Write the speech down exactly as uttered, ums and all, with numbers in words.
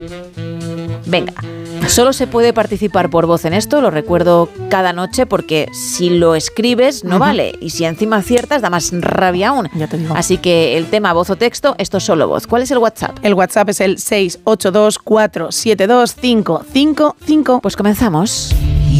Venga, solo se puede participar por voz en esto, lo recuerdo cada noche, porque si lo escribes no uh-huh. vale, y si encima aciertas da más rabia aún. Ya te digo. Así que el tema voz o texto, esto es solo voz. ¿Cuál es el WhatsApp? El WhatsApp es el seis ocho dos cuatro siete dos cinco cinco cinco. Pues comenzamos.